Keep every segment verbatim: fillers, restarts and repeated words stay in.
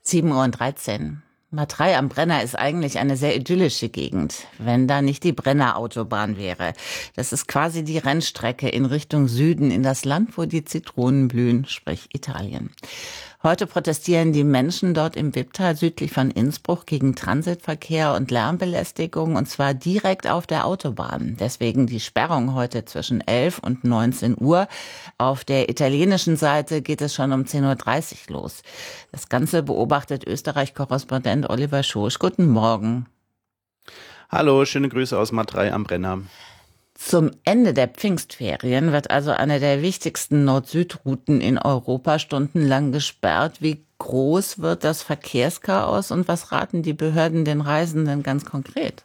sieben Uhr dreizehn. Matrei am Brenner ist eigentlich eine sehr idyllische Gegend, wenn da nicht die Brenner-Autobahn wäre. Das ist quasi die Rennstrecke in Richtung Süden, in das Land, wo die Zitronen blühen, sprich Italien. Heute protestieren die Menschen dort im Wipptal südlich von Innsbruck gegen Transitverkehr und Lärmbelästigung, und zwar direkt auf der Autobahn. Deswegen die Sperrung heute zwischen elf und neunzehn Uhr. Auf der italienischen Seite geht es schon um zehn Uhr dreißig los. Das Ganze beobachtet Österreich-Korrespondent Oliver Schosch. Guten Morgen. Hallo, schöne Grüße aus Matrei am Brenner. Zum Ende der Pfingstferien wird also eine der wichtigsten Nord-Süd-Routen in Europa stundenlang gesperrt. Wie groß wird das Verkehrschaos und was raten die Behörden den Reisenden ganz konkret?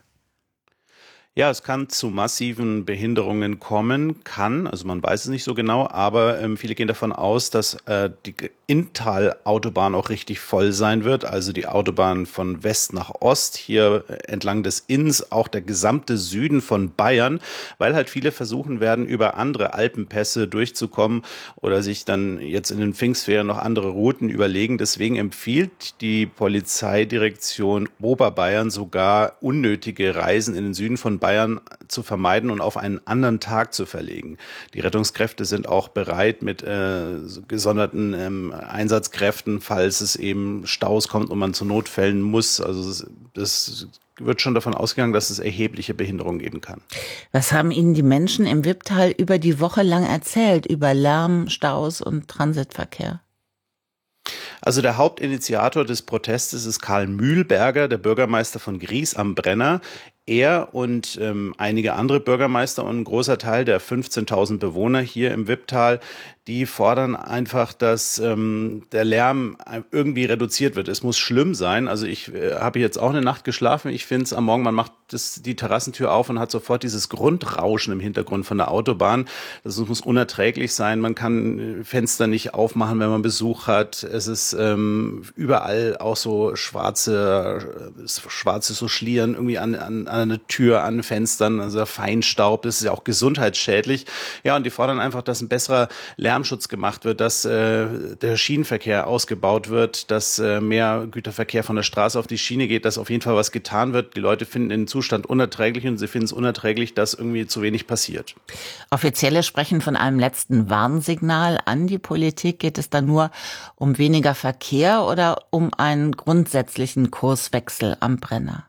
Ja, es kann zu massiven Behinderungen kommen, kann, also man weiß es nicht so genau, aber ähm, viele gehen davon aus, dass äh, die Inntal-Autobahn auch richtig voll sein wird, also die Autobahn von West nach Ost, hier entlang des Inns, auch der gesamte Süden von Bayern, weil halt viele versuchen werden, über andere Alpenpässe durchzukommen oder sich dann jetzt in den Pfingstferien noch andere Routen überlegen. Deswegen empfiehlt die Polizeidirektion Oberbayern sogar, unnötige Reisen in den Süden von Bayern zu vermeiden und auf einen anderen Tag zu verlegen. Die Rettungskräfte sind auch bereit mit äh, gesonderten ähm, Einsatzkräften, falls es eben Staus kommt und man zu Notfällen muss. Also das, das wird schon davon ausgegangen, dass es erhebliche Behinderungen geben kann. Was haben Ihnen die Menschen im Wipptal über die Woche lang erzählt, über Lärm, Staus und Transitverkehr? Also der Hauptinitiator des Protestes ist Karl Mühlberger, der Bürgermeister von Gries am Brenner. Er und ähm, einige andere Bürgermeister und ein großer Teil der fünfzehntausend Bewohner hier im Wipptal, die fordern einfach, dass ähm, der Lärm irgendwie reduziert wird. Es muss schlimm sein. Also ich äh, habe jetzt auch eine Nacht geschlafen. Ich finde es am Morgen, man macht das, die Terrassentür auf und hat sofort dieses Grundrauschen im Hintergrund von der Autobahn. Das muss unerträglich sein. Man kann Fenster nicht aufmachen, wenn man Besuch hat. Es ist ähm, überall auch so schwarze, schwarze so Schlieren irgendwie an, an, an der Tür, an Fenstern, also Feinstaub. Das ist ja auch gesundheitsschädlich. Ja, und die fordern einfach, dass ein besserer Lärmschutz gemacht wird, dass äh, der Schienenverkehr ausgebaut wird, dass äh, mehr Güterverkehr von der Straße auf die Schiene geht, dass auf jeden Fall was getan wird. Die Leute finden den Zustand unerträglich und sie finden es unerträglich, dass irgendwie zu wenig passiert. Offizielle sprechen von einem letzten Warnsignal an die Politik. Geht es da nur um weniger Verkehr oder um einen grundsätzlichen Kurswechsel am Brenner?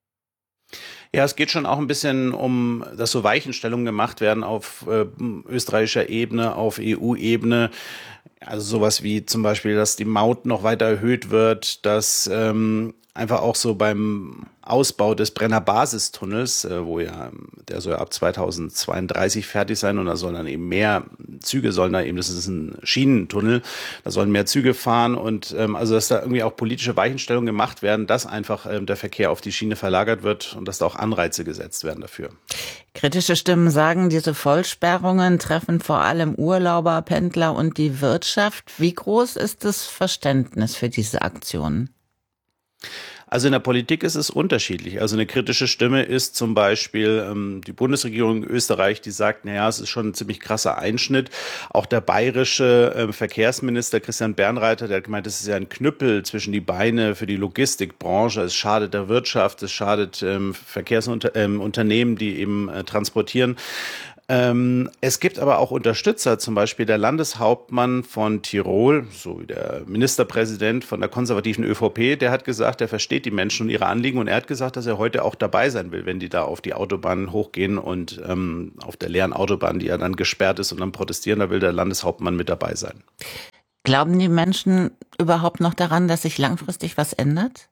Ja, es geht schon auch ein bisschen um, dass so Weichenstellungen gemacht werden auf äh, österreichischer Ebene, auf E U-Ebene. Also sowas wie zum Beispiel, dass die Maut noch weiter erhöht wird, dass ähm, einfach auch so beim Ausbau des Brenner Basistunnels, äh, wo ja, der soll ja ab zweitausendzweiunddreißig fertig sein und da sollen dann eben mehr Züge sollen da eben, das ist ein Schienentunnel, da sollen mehr Züge fahren und ähm, also, dass da irgendwie auch politische Weichenstellungen gemacht werden, dass einfach ähm, der Verkehr auf die Schiene verlagert wird und dass da auch Anreize gesetzt werden dafür. Kritische Stimmen sagen, diese Vollsperrungen treffen vor allem Urlauber, Pendler und die Wirtschaft. Wie groß ist das Verständnis für diese Aktionen? Also in der Politik ist es unterschiedlich. Also eine kritische Stimme ist zum Beispiel ähm, die Bundesregierung in Österreich, die sagt, naja, es ist schon ein ziemlich krasser Einschnitt. Auch der bayerische äh, Verkehrsminister Christian Bernreiter, der hat gemeint, es ist ja ein Knüppel zwischen die Beine für die Logistikbranche. Es schadet der Wirtschaft, es schadet ähm, Verkehrsunternehmen, ähm, die eben äh, transportieren. Ähm, es gibt aber auch Unterstützer, zum Beispiel der Landeshauptmann von Tirol, so wie der Ministerpräsident von der konservativen ÖVP, der hat gesagt, er versteht die Menschen und ihre Anliegen und er hat gesagt, dass er heute auch dabei sein will, wenn die da auf die Autobahn hochgehen und ähm, auf der leeren Autobahn, die ja dann gesperrt ist und dann protestieren, da will der Landeshauptmann mit dabei sein. Glauben die Menschen überhaupt noch daran, dass sich langfristig was ändert?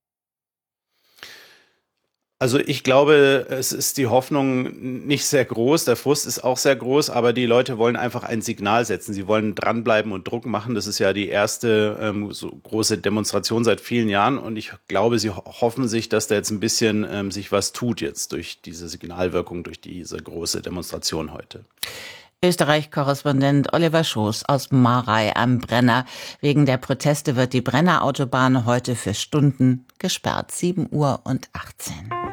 Also ich glaube, es ist die Hoffnung nicht sehr groß, der Frust ist auch sehr groß, aber die Leute wollen einfach ein Signal setzen. Sie wollen dranbleiben und Druck machen. Das ist ja die erste ähm, so große Demonstration seit vielen Jahren und ich glaube, sie hoffen sich, dass da jetzt ein bisschen ähm, sich was tut jetzt durch diese Signalwirkung, durch diese große Demonstration heute. Österreich-Korrespondent Oliver Schoß aus Marei am Brenner. Wegen der Proteste wird die Brenner Autobahn heute für Stunden gesperrt. sieben Uhr achtzehn.